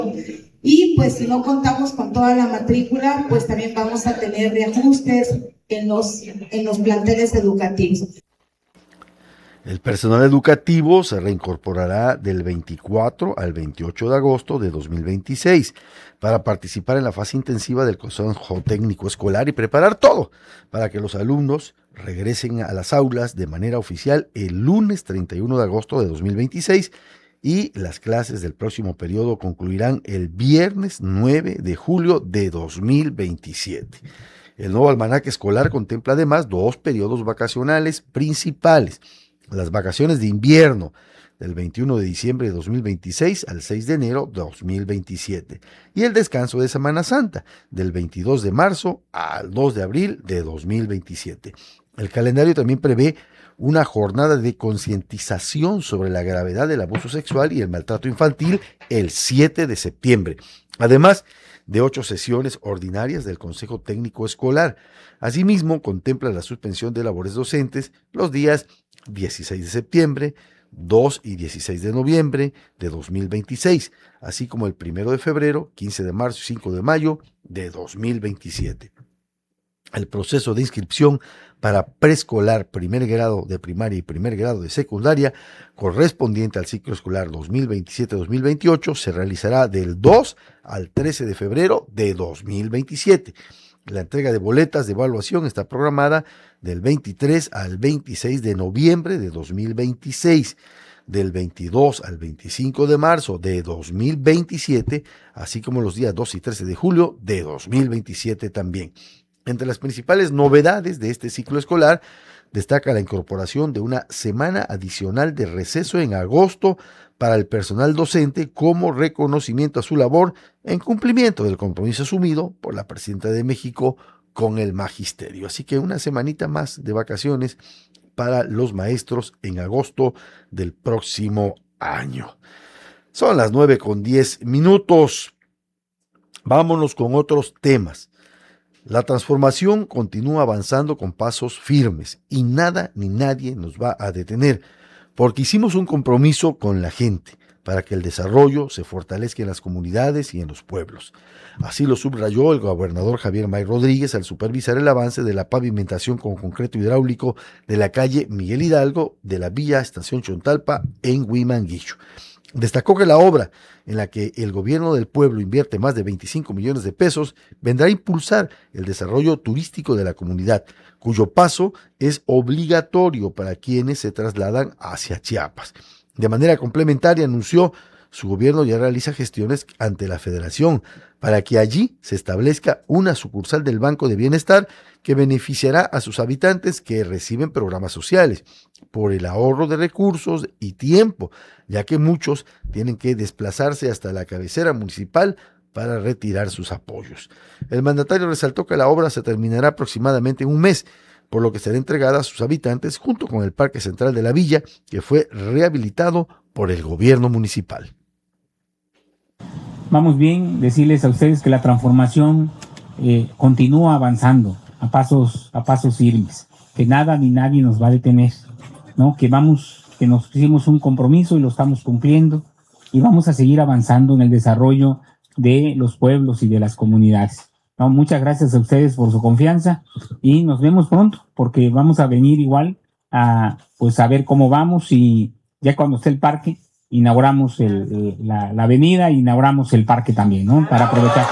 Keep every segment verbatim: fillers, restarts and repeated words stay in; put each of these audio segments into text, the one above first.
Y pues si no contamos con toda la matrícula, pues también vamos a tener reajustes en los, en los planteles educativos. El personal educativo se reincorporará del veinticuatro al veintiocho de agosto de dos mil veintiséis para participar en la fase intensiva del Consejo Técnico Escolar y preparar todo para que los alumnos regresen a las aulas de manera oficial el lunes treinta y uno de agosto de dos mil veintiséis y las clases del próximo periodo concluirán el viernes nueve de julio de dos mil veintisiete. El nuevo almanaque escolar contempla además dos periodos vacacionales principales: las vacaciones de invierno del veintiuno de diciembre de dos mil veintiséis al seis de enero de dos mil veintisiete y el descanso de Semana Santa del veintidós de marzo al dos de abril de dos mil veintisiete. El calendario también prevé una jornada de concientización sobre la gravedad del abuso sexual y el maltrato infantil el siete de septiembre, además de ocho sesiones ordinarias del Consejo Técnico Escolar. Asimismo, contempla la suspensión de labores docentes los días dieciséis de septiembre, dos y dieciséis de noviembre de dos mil veintiséis, así como el primero de febrero, quince de marzo y cinco de mayo de dos mil veintisiete. El proceso de inscripción para preescolar, primer grado de primaria y primer grado de secundaria, correspondiente al ciclo escolar dos mil veintisiete dos mil veintiocho, se realizará del dos al trece de febrero de dos mil veintisiete. La entrega de boletas de evaluación está programada del veintitrés al veintiséis de noviembre de dos mil veintiséis, del veintidós al veinticinco de marzo de dos mil veintisiete, así como los días dos y trece de julio de dos mil veintisiete también. Entre las principales novedades de este ciclo escolar destaca la incorporación de una semana adicional de receso en agosto para el personal docente como reconocimiento a su labor en cumplimiento del compromiso asumido por la presidenta de México con el magisterio. Así que una semanita más de vacaciones para los maestros en agosto del próximo año. Son las nueve con diez minutos. Vámonos con otros temas. La transformación continúa avanzando con pasos firmes y nada ni nadie nos va a detener, porque hicimos un compromiso con la gente para que el desarrollo se fortalezca en las comunidades y en los pueblos. Así lo subrayó el gobernador Javier May Rodríguez al supervisar el avance de la pavimentación con concreto hidráulico de la calle Miguel Hidalgo de la Villa Estación Chontalpa en Huimanguillo. Destacó que la obra, en la que el gobierno del pueblo invierte más de veinticinco millones de pesos, vendrá a impulsar el desarrollo turístico de la comunidad, cuyo paso es obligatorio para quienes se trasladan hacia Chiapas. De manera complementaria, anunció, su gobierno ya realiza gestiones ante la Federación para que allí se establezca una sucursal del Banco de Bienestar que beneficiará a sus habitantes que reciben programas sociales por el ahorro de recursos y tiempo, ya que muchos tienen que desplazarse hasta la cabecera municipal para retirar sus apoyos. El mandatario resaltó que la obra se terminará aproximadamente en un mes, por lo que será entregada a sus habitantes junto con el Parque Central de la Villa, que fue rehabilitado por el gobierno municipal. Vamos bien, decirles a ustedes que la transformación eh, continúa avanzando a pasos, a pasos firmes, que nada ni nadie nos va a detener, ¿no? Que vamos, que nos hicimos un compromiso y lo estamos cumpliendo y vamos a seguir avanzando en el desarrollo de los pueblos y de las comunidades. No, muchas gracias a ustedes por su confianza y nos vemos pronto porque vamos a venir igual a, pues, a ver cómo vamos y ya cuando esté el parque inauguramos el, el, la, la avenida, inauguramos el parque también, ¿no? Para aprovechar.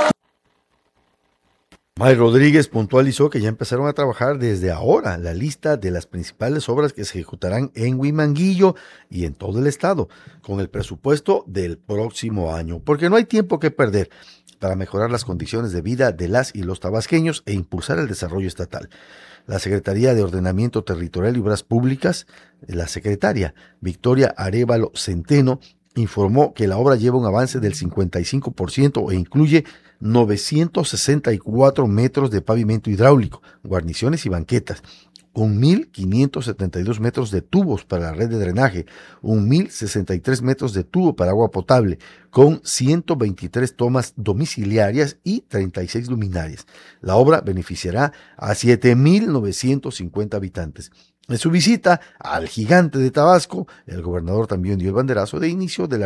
May Rodríguez puntualizó que ya empezaron a trabajar desde ahora la lista de las principales obras que se ejecutarán en Huimanguillo y en todo el estado, con el presupuesto del próximo año, porque no hay tiempo que perder para mejorar las condiciones de vida de las y los tabasqueños e impulsar el desarrollo estatal. La Secretaría de Ordenamiento Territorial y Obras Públicas, la secretaria Victoria Arévalo Centeno, informó que la obra lleva un avance del cincuenta y cinco por ciento e incluye novecientos sesenta y cuatro metros de pavimento hidráulico, guarniciones y banquetas, un mil quinientos setenta y dos metros de tubos para la red de drenaje, un mil sesenta y tres metros de tubo para agua potable, con ciento veintitrés tomas domiciliarias y treinta y seis luminarias. La obra beneficiará a siete mil novecientos cincuenta habitantes. En su visita al gigante de Tabasco, el gobernador también dio el banderazo de inicio de la